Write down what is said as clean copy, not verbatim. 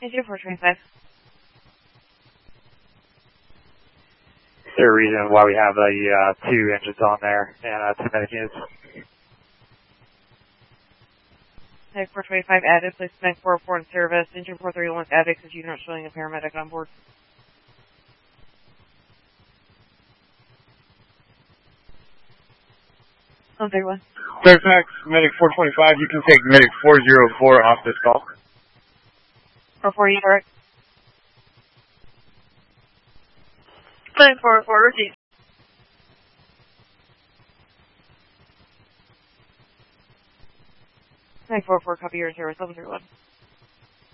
Engine 425. Is there a reason why we have the 2 engines on there and 2 medic units? Medic 425 added, place Medic 404 in service. Engine 431 is added because you're not showing a paramedic on board. Oh, there was. Fairfax, Medic 425, you can take Medic 404 off this call. 440, direct. Medic 404, repeat. Medic 404, copy your service, 731.